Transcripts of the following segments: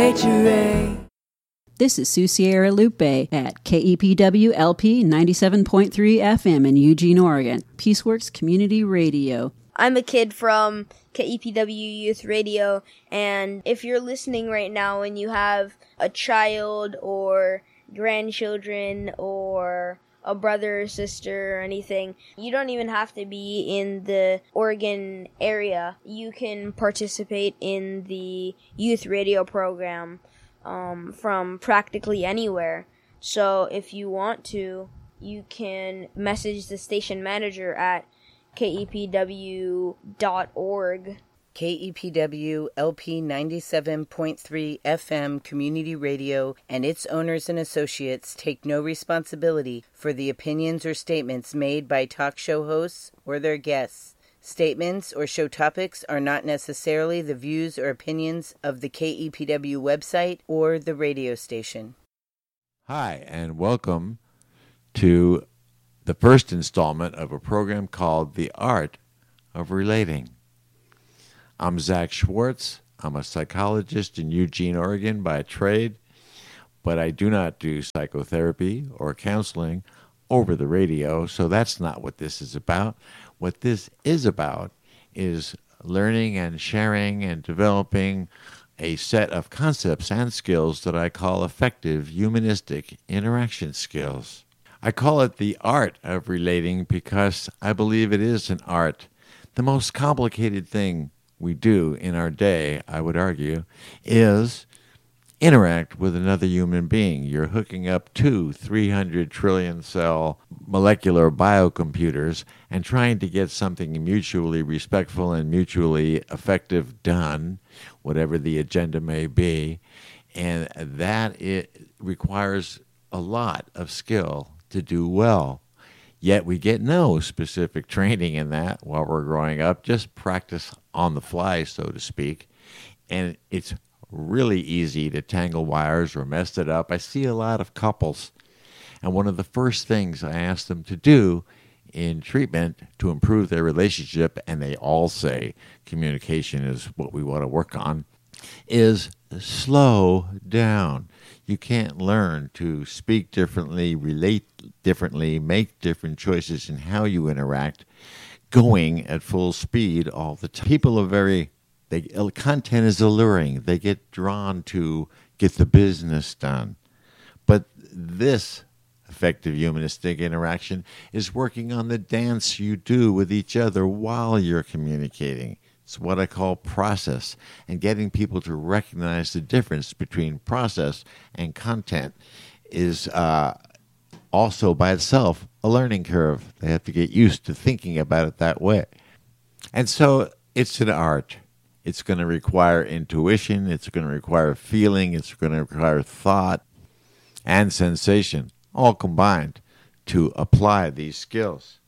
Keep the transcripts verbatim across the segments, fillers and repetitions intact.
Ray. This is Susiera Lupe at K E P W L P ninety-seven point three F M in Eugene, Oregon, Peaceworks Community Radio. I'm a kid from K E P W Youth Radio, and if you're listening right now and you have a child or grandchildren or a brother or sister or anything, you don't even have to be in the Oregon area. You can participate in the youth radio program um, from practically anywhere. So if you want to, you can message the station manager at K E P W dot org. K E P W L P ninety-seven point three F M Community Radio and its owners and associates take no responsibility for the opinions or statements made by talk show hosts or their guests. Statements or show topics are not necessarily the views or opinions of the K E P W website or the radio station. Hi, and welcome to the first installment of a program called The Art of Relating. I'm Zach Schwartz. I'm a psychologist in Eugene, Oregon by trade, but I do not do psychotherapy or counseling over the radio, so that's not what this is about. What this is about is learning and sharing and developing a set of concepts and skills that I call effective humanistic interaction skills. I call it the art of relating because I believe it is an art. The most complicated thing we do in our day, I would argue, is interact with another human being. You're hooking up two three hundred trillion cell molecular biocomputers and trying to get something mutually respectful and mutually effective done, whatever the agenda may be. And that it requires a lot of skill to do well. Yet we get no specific training in that while we're growing up, just practice on the fly, so to speak. And it's really easy to tangle wires or mess it up. I see a lot of couples, and one of the first things I ask them to do in treatment to improve their relationship, and they all say communication is what we want to work on, is slow down. You can't learn to speak differently, relate differently, make different choices in how you interact, going at full speed all the time. People are very, they, content is alluring. They get drawn to get the business done. But this effective humanistic interaction is working on the dance you do with each other while you're communicating. It's what I call process, and getting people to recognize the difference between process and content is uh, also by itself a learning curve. They have to get used to thinking about it that way. And so it's an art. It's going to require intuition. It's going to require feeling. It's going to require thought and sensation, all combined to apply these skills.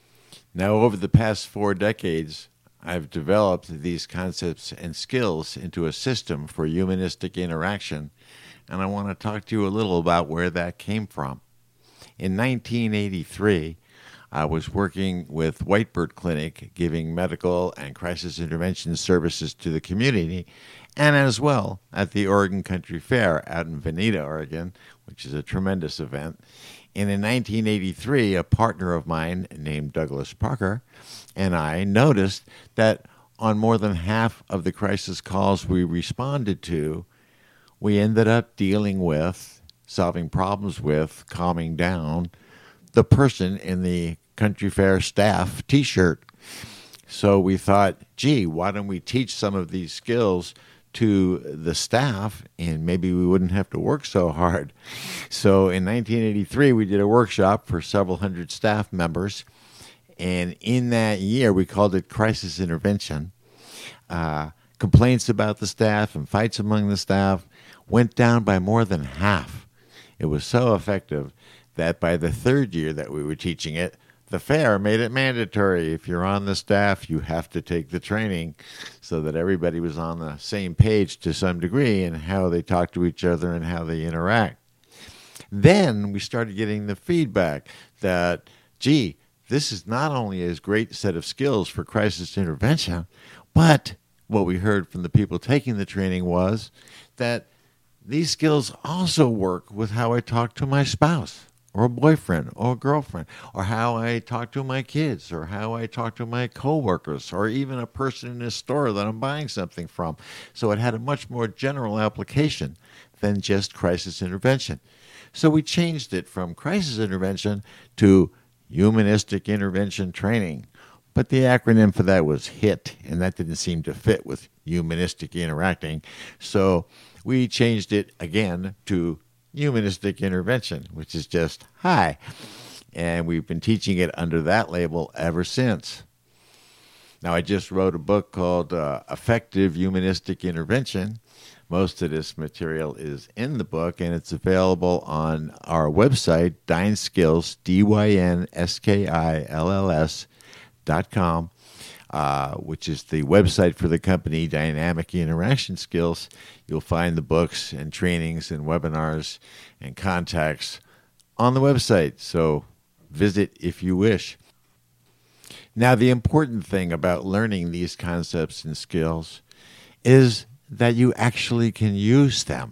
Now, over the past four decades, I've developed these concepts and skills into a system for humanistic interaction, and I want to talk to you a little about where that came from. In nineteen eighty-three, I was working with Whitebird Clinic, giving medical and crisis intervention services to the community, and as well at the Oregon Country Fair out in Veneta, Oregon, which is a tremendous event. And in nineteen eighty-three, a partner of mine named Douglas Parker and I noticed that on more than half of the crisis calls we responded to, we ended up dealing with, solving problems with, calming down the person in the Country Fair staff T-shirt. So we thought, gee, why don't we teach some of these skills to the staff, and maybe we wouldn't have to work so hard. So in nineteen eighty-three, we did a workshop for several hundred staff members, and in that year, we called it Crisis Intervention. Uh, complaints about the staff and fights among the staff went down by more than half. It was so effective that by the third year that we were teaching it, the fair made it mandatory. If you're on the staff, you have to take the training, so that everybody was on the same page to some degree in how they talk to each other and how they interact. Then we started getting the feedback that, gee, this is not only a great set of skills for crisis intervention, but what we heard from the people taking the training was that these skills also work with how I talk to my spouse or a boyfriend or a girlfriend, or how I talk to my kids, or how I talk to my coworkers, or even a person in a store that I'm buying something from. So it had a much more general application than just crisis intervention. So we changed it from crisis intervention to humanistic intervention training. But the acronym for that was HIT, and that didn't seem to fit with humanistic interacting. So we changed it again to humanistic intervention, which is just hi. And we've been teaching it under that label ever since. Now, I just wrote a book called uh, Effective Humanistic Intervention. Most of this material is in the book, and it's available on our website, DynSkills, D Y N S K I L L S dot com, uh, which is the website for the company Dynamic Interaction Skills. You'll find the books and trainings and webinars and contacts on the website, so visit if you wish. Now, the important thing about learning these concepts and skills is that you actually can use them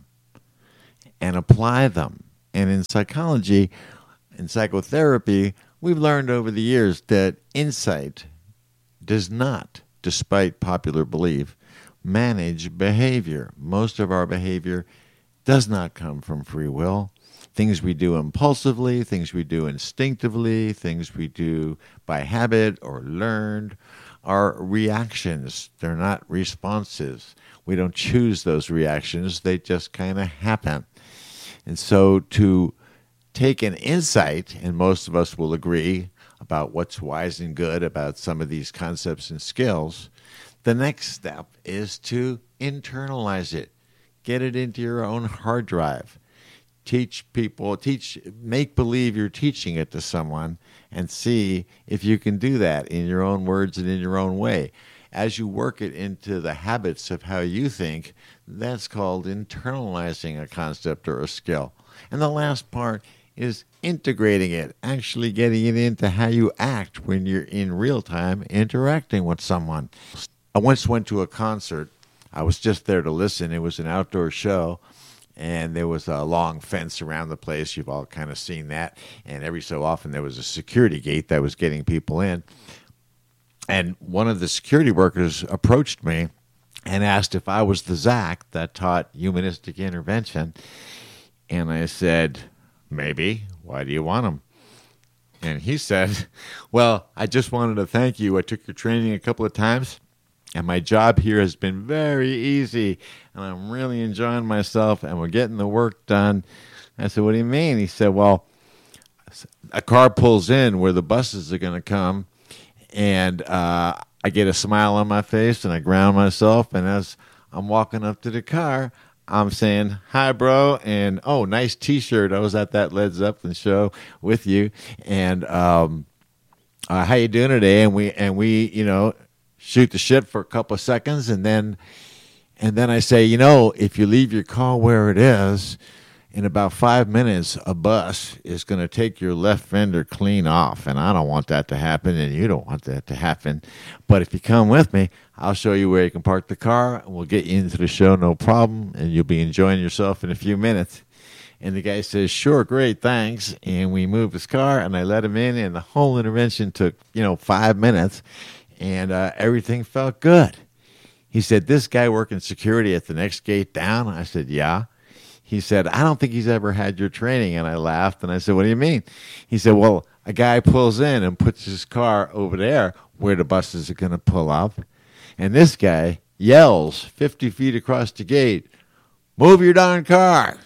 and apply them. And in psychology and psychotherapy, we've learned over the years that insight does not, despite popular belief, manage behavior. Most of our behavior does not come from free will. Things we do impulsively, things we do instinctively, things we do by habit or learned are reactions. They're not responses. We don't choose those reactions. They just kind of happen. And so to take an insight, and most of us will agree about what's wise and good about some of these concepts and skills, the next step is to internalize it. Get it into your own hard drive. Teach people, teach, make believe you're teaching it to someone, and see if you can do that in your own words and in your own way. As you work it into the habits of how you think, that's called internalizing a concept or a skill. And the last part is integrating it, actually getting it into how you act when you're in real time interacting with someone. I once went to a concert. I was just there to listen. It was an outdoor show, and there was a long fence around the place. You've all kind of seen that. And every so often there was a security gate that was getting people in. And one of the security workers approached me and asked if I was the Zach that taught humanistic intervention. And I said, maybe. Why do you want him? And he said, well, I just wanted to thank you. I took your training a couple of times, and my job here has been very easy, and I'm really enjoying myself, and we're getting the work done. I said, what do you mean? He said, well, a car pulls in where the buses are going to come, and uh, I get a smile on my face, and I ground myself, and as I'm walking up to the car, I'm saying, hi, bro, and, oh, nice T-shirt. I was at that Led Zeppelin show with you, and um, uh, how you doing today? And we, and we, you know, shoot the shit for a couple of seconds, and then and then I say, you know, if you leave your car where it is, in about five minutes, a bus is going to take your left fender clean off, and I don't want that to happen, and you don't want that to happen. But if you come with me, I'll show you where you can park the car, and we'll get you into the show, no problem, and you'll be enjoying yourself in a few minutes. And the guy says, sure, great, thanks. And we move his car, and I let him in, and the whole intervention took, you know, five minutes. And uh, everything felt good. He said, this guy working security at the next gate down? I said, yeah. He said, I don't think he's ever had your training. And I laughed, and I said, what do you mean? He said, well, a guy pulls in and puts his car over there where the buses are going to pull up. And this guy yells fifty feet across the gate, move your darn car,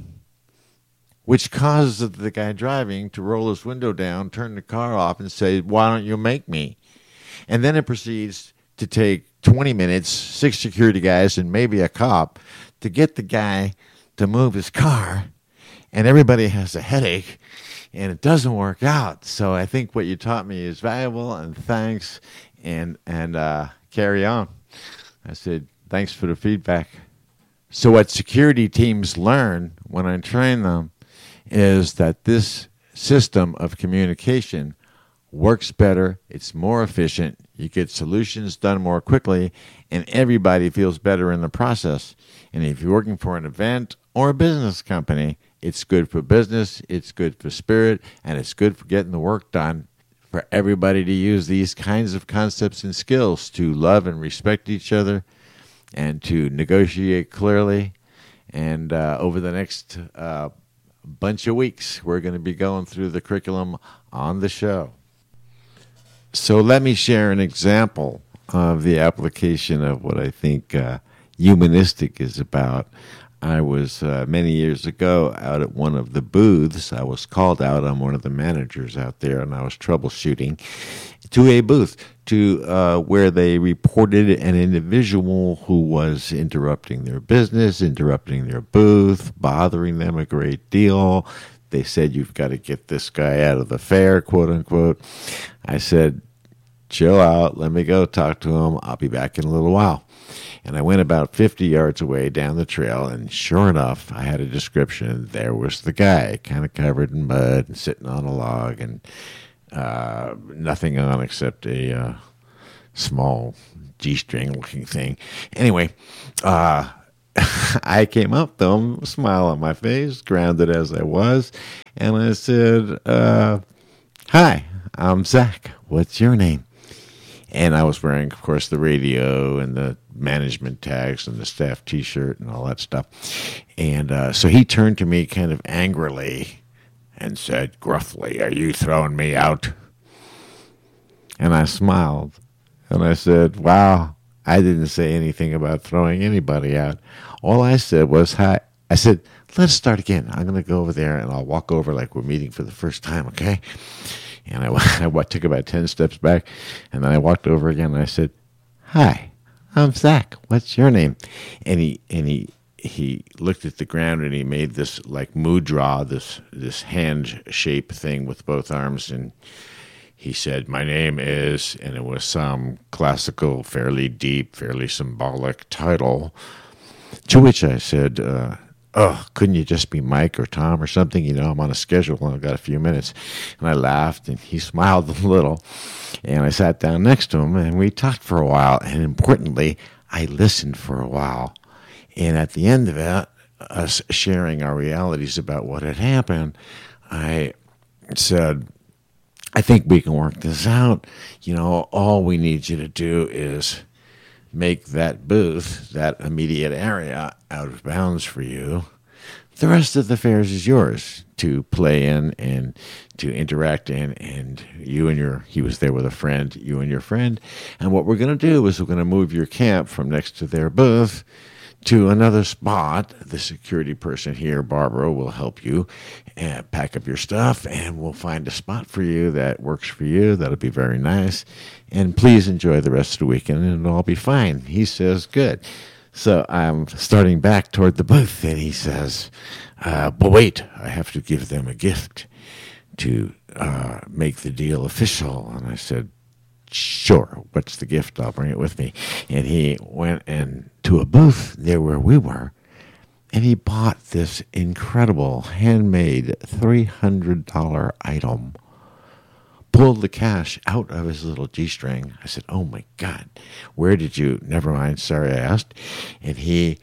which causes the guy driving to roll his window down, turn the car off, and say, why don't you make me? And then it proceeds to take twenty minutes, six security guys, and maybe a cop to get the guy to move his car. And everybody has a headache, and it doesn't work out. So I think what you taught me is valuable, and thanks, and, and uh, carry on. I said, thanks for the feedback. So what security teams learn when I train them is that this system of communication works better, it's more efficient, you get solutions done more quickly, and everybody feels better in the process. And if you're working for an event or a business company, it's good for business, it's good for spirit, and it's good for getting the work done. For everybody to use these kinds of concepts and skills to love and respect each other and to negotiate clearly. And uh, over the next uh, bunch of weeks, we're going to be going through the curriculum on the show. So let me share an example of the application of what I think uh, humanistic is about. I was, uh, many years ago, out at one of the booths. I was called out. I'm one of the managers out there, and I was troubleshooting to a booth to uh, where they reported an individual who was interrupting their business, interrupting their booth, bothering them a great deal. They said, "You've got to get this guy out of the fair," quote unquote. I said, "Chill out. Let me go talk to him. I'll be back in a little while." And I went about fifty yards away down the trail, and sure enough, I had a description. There was the guy, kind of covered in mud and sitting on a log, and uh, nothing on except a uh, small G-string looking thing. Anyway, uh, I came up to him, a smile on my face, grounded as I was, and I said, uh, "Hi, I'm Zach. What's your name?" And I was wearing, of course, the radio and the management tags and the staff T-shirt and all that stuff. And uh, so he turned to me kind of angrily and said gruffly, "Are you throwing me out?" And I smiled. And I said, "Wow, I didn't say anything about throwing anybody out. All I said was, hi." I said, "Let's start again. I'm going to go over there and I'll walk over like we're meeting for the first time, okay?" And I, I took about ten steps back, and then I walked over again, and I said, "Hi, I'm Zach. What's your name?" And he and he he looked at the ground, and he made this like mudra, this this hand shape thing with both arms, and he said, "My name is," and it was some classical, fairly deep, fairly symbolic title. To which I said, uh, "Oh, couldn't you just be Mike or Tom or something? You know, I'm on a schedule and I've got a few minutes." And I laughed, and he smiled a little. And I sat down next to him, and we talked for a while. And importantly, I listened for a while. And at the end of it, us sharing our realities about what had happened, I said, "I think we can work this out. You know, all we need you to do is make that booth, that immediate area, out of bounds for you. The rest of the fairs is yours to play in and to interact in. And you and your," he was there with a friend, "you and your friend. And what we're going to do is we're going to move your camp from next to their booth to another spot. The security person here, Barbara, will help you uh, pack up your stuff, and we'll find a spot for you that works for you. That'll be very nice. And please enjoy the rest of the weekend, and it'll all be fine." He says, "Good." So I'm starting back toward the booth, and he says, uh, "But wait, I have to give them a gift to uh, make the deal official." And I said, "Sure, what's the gift? I'll bring it with me." And he went and to a booth near where we were, and he bought this incredible handmade three hundred dollars item, pulled the cash out of his little G-string. I said, "Oh my God, where did you," "Never mind, sorry I asked." And he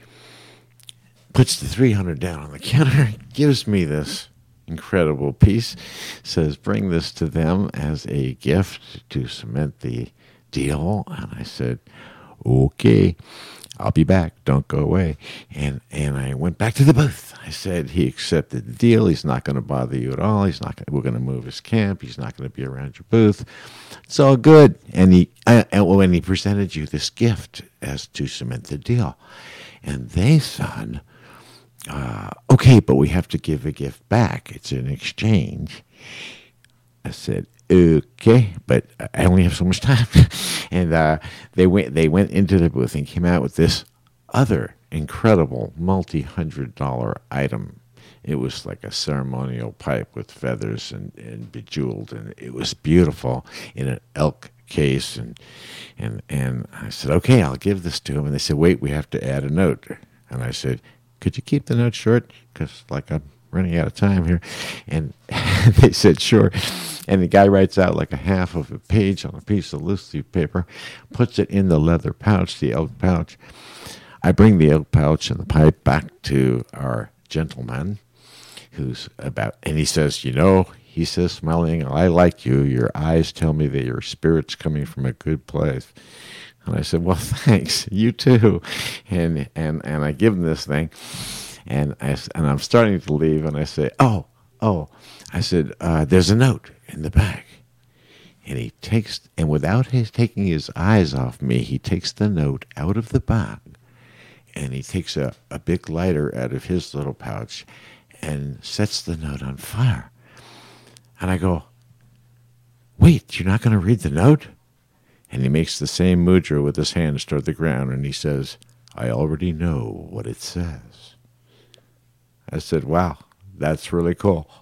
puts the three hundred dollars down on the counter, gives me this incredible piece, says, "Bring this to them as a gift to cement the deal." And I said, "Okay, I'll be back. Don't go away." And and I went back to the booth. I said, "He accepted the deal. He's not going to bother you at all. He's not. Gonna, we're going to move his camp. He's not going to be around your booth. It's all good." And he uh, and when he presented you this gift as to cement the deal, and they said, uh, "Okay, but we have to give a gift back. It's an exchange." I said, "Okay, but I only have so much time." And uh, they went. They went into the booth and came out with this other incredible multi-hundred dollar item. It was like a ceremonial pipe with feathers and, and bejeweled, and it was beautiful in an elk case. And and and I said, "Okay, I'll give this to him." And they said, "Wait, we have to add a note." And I said, "Could you keep the note short? Because like I'm running out of time here." And They said, sure. And the guy writes out like a half of a page on a piece of loose leaf paper, puts it in the leather pouch, the elk pouch. I bring the elk pouch and the pipe back to our gentleman, who's about, and he says, you know, he says, smiling, I like you. Your eyes tell me that your spirit's coming from a good place. And I said, well, thanks. You too. And and and I give him this thing, and I and I'm starting to leave, and I say, oh, oh. I said, uh, there's a note in the back. And he takes, and without his taking his eyes off me, he takes the note out of the bag, and he takes a, a big lighter out of his little pouch and sets the note on fire. And I go, wait, you're not going to read the note? And he makes the same mudra with his hands toward the ground, and he says, I already know what it says. I said, wow, that's really cool.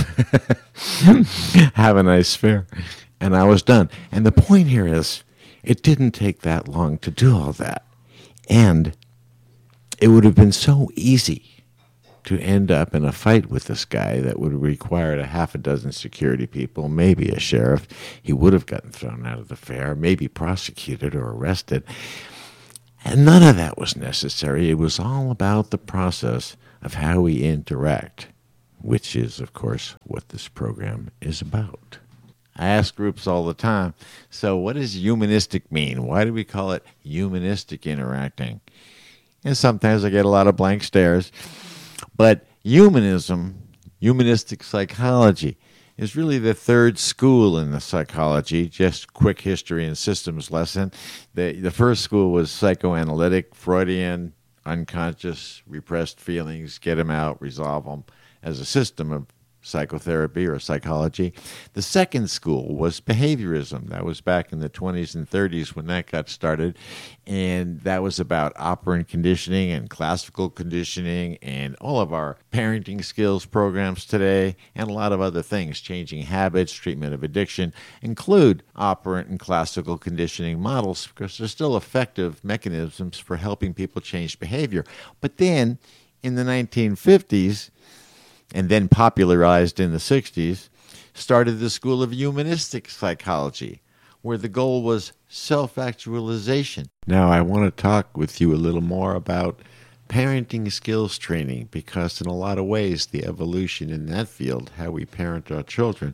Have a nice fair. And I was done. And the point here is, it didn't take that long to do all that. And it would have been so easy to end up in a fight with this guy that would have required a half a dozen security people, maybe a sheriff. He would have gotten thrown out of the fair, maybe prosecuted or arrested. And none of that was necessary. It was all about the process of how we interact, which is, of course, what this program is about. I ask groups all the time, so what does humanistic mean? Why do we call it humanistic interacting? And sometimes I get a lot of blank stares. But humanism, humanistic psychology, is really the third school in the psychology. Just quick history and systems lesson. The, the first school was psychoanalytic, Freudian, unconscious, repressed feelings, get them out, resolve them as a system of psychotherapy or psychology. The second school was behaviorism. That was back in the twenties and thirties when that got started. And that was about operant conditioning and classical conditioning and all of our parenting skills programs today and a lot of other things, changing habits, treatment of addiction, include operant and classical conditioning models because they're still effective mechanisms for helping people change behavior. But then in the nineteen fifties, and then popularized in the sixties, started the School of Humanistic Psychology, where the goal was self-actualization. Now, I want to talk with you a little more about parenting skills training, because in a lot of ways, the evolution in that field, how we parent our children,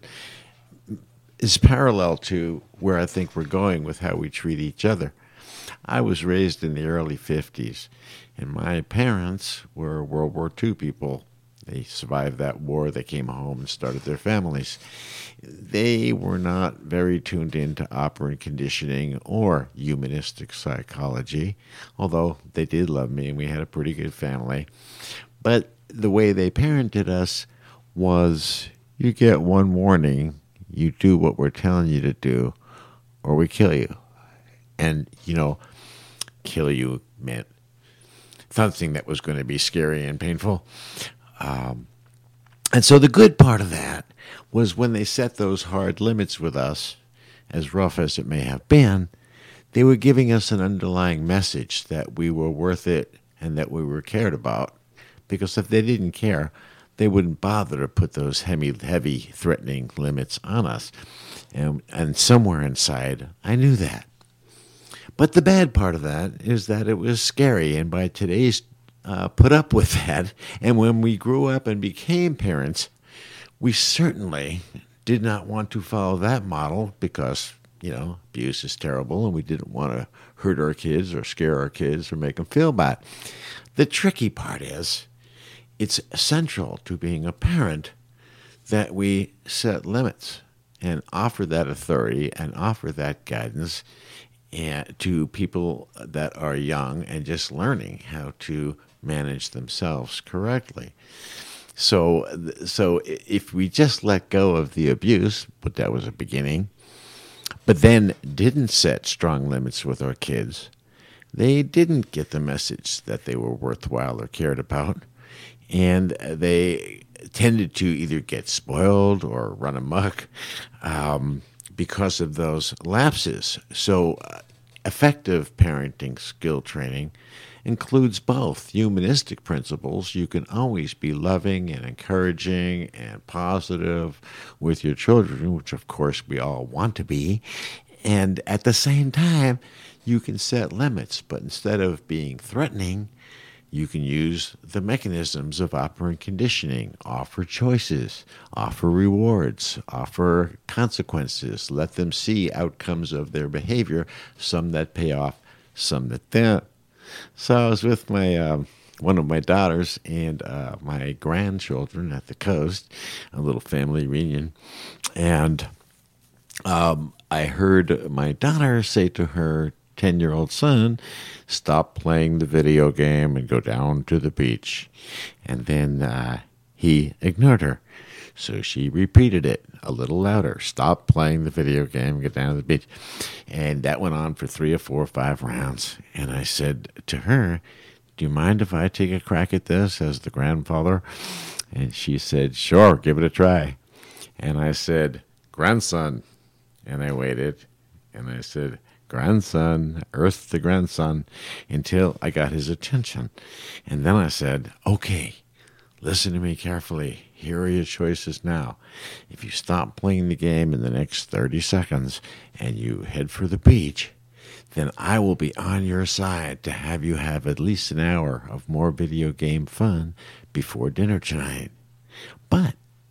is parallel to where I think we're going with how we treat each other. I was raised in the early fifties, and my parents were World War Two people. They survived that war. They came home and started their families. They were not very tuned into operant conditioning or humanistic psychology, although they did love me and we had a pretty good family. But the way they parented us was, you get one warning, you do what we're telling you to do, or we kill you. And, you know, kill you meant something that was going to be scary and painful. Um, and so the good part of that was when they set those hard limits with us, as rough as it may have been, they were giving us an underlying message that we were worth it and that we were cared about. Because if they didn't care, they wouldn't bother to put those heavy, heavy threatening limits on us. And, and somewhere inside, I knew that. But the bad part of that is that it was scary, and by today's Uh, put up with that. And when we grew up and became parents, we certainly did not want to follow that model because, you know, abuse is terrible and we didn't want to hurt our kids or scare our kids or make them feel bad. The tricky part is it's central to being a parent that we set limits and offer that authority and offer that guidance and to people that are young and just learning how to manage themselves correctly. So, so if we just let go of the abuse, but that was a beginning, but then didn't set strong limits with our kids, they didn't get the message that they were worthwhile or cared about, and they tended to either get spoiled or run amok um, because of those lapses. So uh, effective parenting skill training includes both humanistic principles. You can always be loving and encouraging and positive with your children, which of course we all want to be. And at the same time, you can set limits, but instead of being threatening, you can use the mechanisms of operant conditioning, offer choices, offer rewards, offer consequences, let them see outcomes of their behavior, some that pay off, some that don't. So I was with my um, one of my daughters and uh, my grandchildren at the coast, a little family reunion, and um, I heard my daughter say to her ten-year-old son, stop playing the video game and go down to the beach. And then uh, he ignored her. So she repeated it a little louder. Stop playing the video game, get down to the beach. And that went on for three or four or five rounds. And I said to her, do you mind if I take a crack at this as the grandfather? And she said, sure, give it a try. And I said, grandson. And I waited. And I said, grandson, earth the grandson, until I got his attention. And then I said, okay, listen to me carefully. Here are your choices now. If you stop playing the game in the next thirty seconds and you head for the beach, then I will be on your side to have you have at least an hour of more video game fun before dinner tonight. But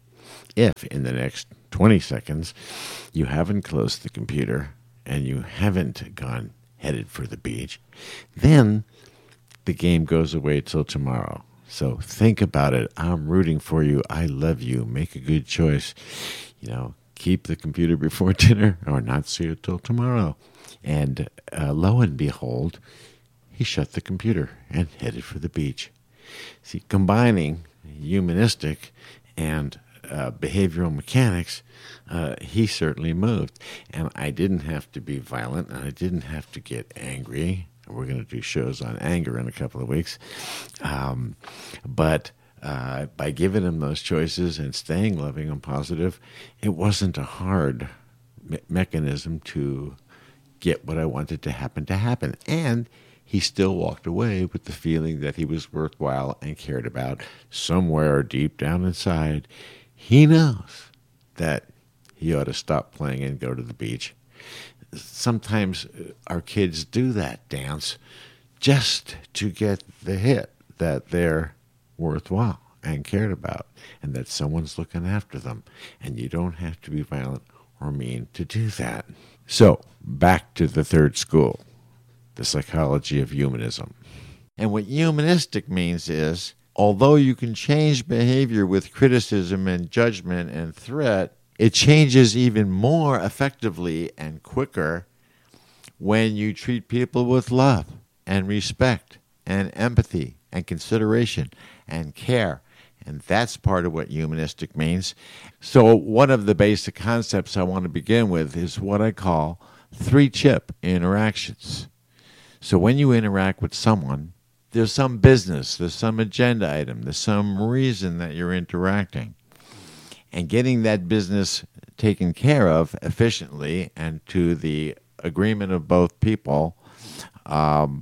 if in the next twenty seconds you haven't closed the computer and you haven't gone headed for the beach, then the game goes away till tomorrow. So think about it. I'm rooting for you. I love you. Make a good choice. You know, keep the computer before dinner or not see it till tomorrow. And uh, lo and behold, he shut the computer and headed for the beach. See, combining humanistic and uh, behavioral mechanics, uh, he certainly moved. And I didn't have to be violent, and I didn't have to get angry. We're going to do shows on anger in a couple of weeks. Um, but uh, by giving him those choices and staying loving and positive, it wasn't a hard me- mechanism to get what I wanted to happen to happen. And he still walked away with the feeling that he was worthwhile and cared about. Somewhere deep down inside, he knows that he ought to stop playing and go to the beach. Sometimes our kids do that dance just to get the hit that they're worthwhile and cared about and that someone's looking after them. And you don't have to be violent or mean to do that. So, back to the third school, the psychology of humanism. And what humanistic means is, although you can change behavior with criticism and judgment and threat, it changes even more effectively and quicker when you treat people with love and respect and empathy and consideration and care. And that's part of what humanistic means. So one of the basic concepts I want to begin with is what I call three-chip interactions. So when you interact with someone, there's some business, there's some agenda item, there's some reason that you're interacting. And getting that business taken care of efficiently and to the agreement of both people um,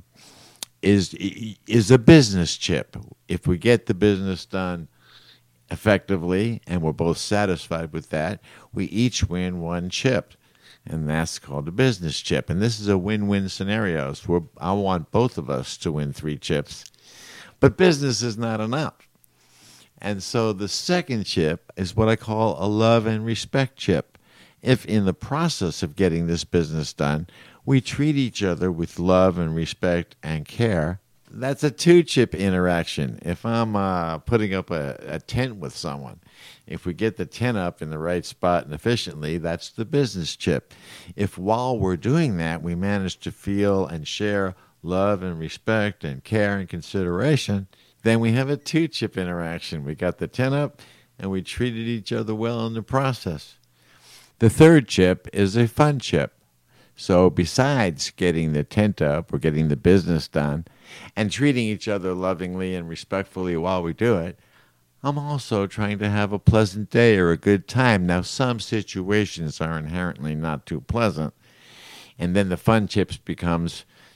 is is a business chip. If we get the business done effectively and we're both satisfied with that, we each win one chip. And that's called a business chip. And this is a win-win scenario. So I want both of us to win three chips. But business is not enough. And so the second chip is what I call a love and respect chip. If in the process of getting this business done, we treat each other with love and respect and care, that's a two-chip interaction. If I'm uh, putting up a, a tent with someone, if we get the tent up in the right spot and efficiently, that's the business chip. If while we're doing that, we manage to feel and share love and respect and care and consideration, then we have a two-chip interaction. We got the tent up, and we treated each other well in the process. The third chip is a fun chip. So besides getting the tent up or getting the business done and treating each other lovingly and respectfully while we do it, I'm also trying to have a pleasant day or a good time. Now, some situations are inherently not too pleasant, and then the fun chips becomes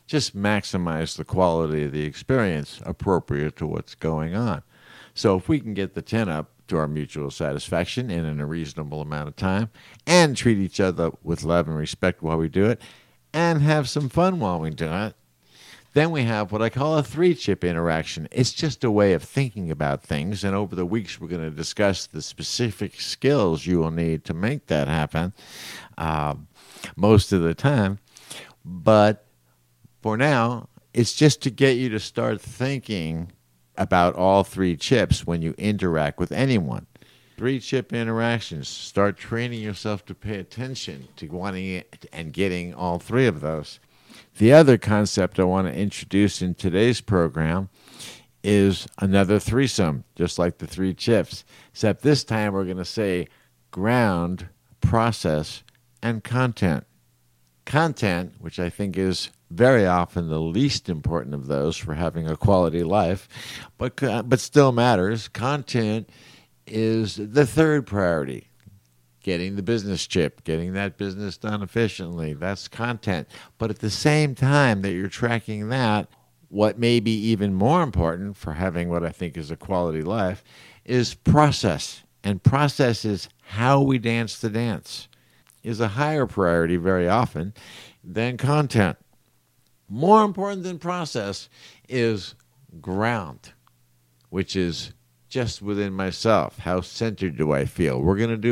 just maximize the quality of the experience appropriate to what's going on. So if we can get the ten up to our mutual satisfaction and in a reasonable amount of time, and treat each other with love and respect while we do it, and have some fun while we do it, then we have what I call a three-chip interaction. It's just a way of thinking about things, and over the weeks we're going to discuss the specific skills you will need to make that happen uh, most of the time. But for now, it's just to get you to start thinking about all three chips when you interact with anyone. Three-chip interactions. Start training yourself to pay attention to wanting it and getting all three of those. The other concept I want to introduce in today's program is another threesome, just like the three chips, except this time we're going to say ground, process, and content. Content, which I think is very often the least important of those for having a quality life, but but still matters. Content is the third priority. Getting the business chip, getting that business done efficiently, that's content. But at the same time that you're tracking that, what may be even more important for having what I think is a quality life is process. And process is how we dance the dance, is a higher priority very often than content. More important than process is ground, which is just within myself. How centered do I feel? We're going to do